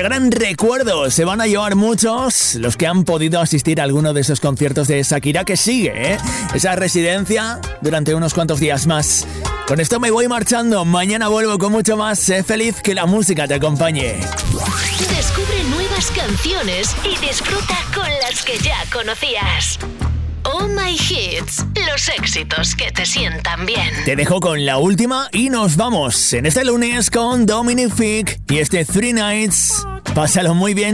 gran recuerdo se van a llevar muchos los que han podido asistir a alguno de esos conciertos de Shakira, que sigue, esa residencia durante unos cuantos días más. Con esto me voy marchando, mañana vuelvo con mucho más. Sé feliz, que la música te acompañe. Descubre nuevas canciones y disfruta con las que ya conocías. Oh My Hits, los éxitos que te sientan bien. Te dejo con la última y nos vamos en este lunes con Dominic Fike y este Three Nights. Pásalo muy bien.